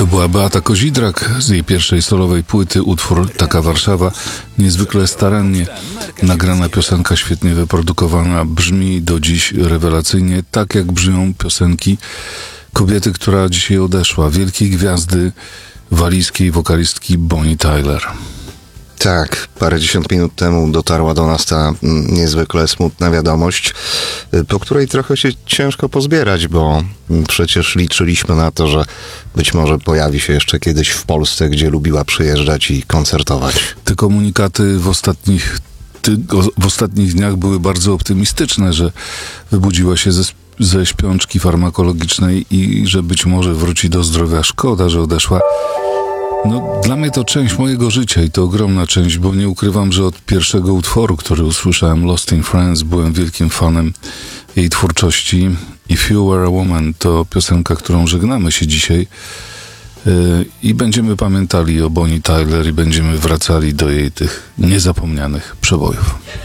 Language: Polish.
To była Beata Kozidrak z jej pierwszej solowej płyty, utwór Taka Warszawa. Niezwykle starannie nagrana piosenka, świetnie wyprodukowana, brzmi do dziś rewelacyjnie, tak jak brzmią piosenki kobiety, która dzisiaj odeszła, wielkiej gwiazdy walijskiej wokalistki Bonnie Tyler. Tak, parędziesiąt minut temu dotarła do nas ta niezwykle smutna wiadomość, po której trochę się ciężko pozbierać, bo przecież liczyliśmy na to, że być może pojawi się jeszcze kiedyś w Polsce, gdzie lubiła przyjeżdżać i koncertować. Te komunikaty w ostatnich dniach były bardzo optymistyczne, że wybudziła się ze śpiączki farmakologicznej i że być może wróci do zdrowia. Szkoda, że odeszła. No, dla mnie to część mojego życia i to ogromna część, bo nie ukrywam, że od pierwszego utworu, który usłyszałem, Lost in Friends, byłem wielkim fanem jej twórczości. If You Were a Woman to piosenka, którą żegnamy się dzisiaj i będziemy pamiętali o Bonnie Tyler i będziemy wracali do jej tych niezapomnianych przebojów.